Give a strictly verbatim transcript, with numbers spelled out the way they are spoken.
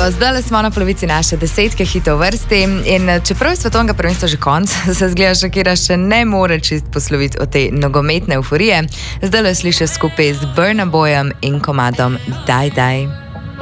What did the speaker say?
Evo, zdaj smo na polovici naše desetke hitov vrsti in čeprav je svetovnega prvenstva že konc, se zgleda, Shakira še ne more čist posloviti od te nogometne euforije. Zdaj le slišiš skupaj z Burna Boyem in komadom Daj Daj.